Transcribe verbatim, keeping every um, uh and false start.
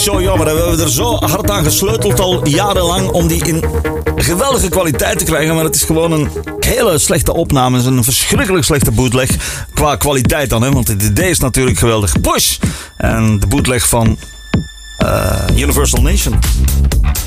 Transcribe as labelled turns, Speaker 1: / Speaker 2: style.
Speaker 1: zo jammer. We hebben er zo hard aan gesleuteld al jarenlang om die in geweldige kwaliteit te krijgen. Maar het is gewoon een hele slechte opname. Het is een verschrikkelijk slechte bootleg. Qua kwaliteit dan, hè, want het idee is natuurlijk geweldig. Push! En de bootleg van uh, Universal Nation.